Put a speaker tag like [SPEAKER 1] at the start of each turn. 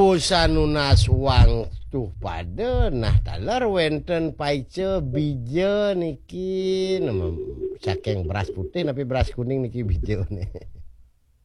[SPEAKER 1] sanunas uang tuh pada nah taler wenten paice bija niki nama saking beras putih tapi beras kuning niki bija nih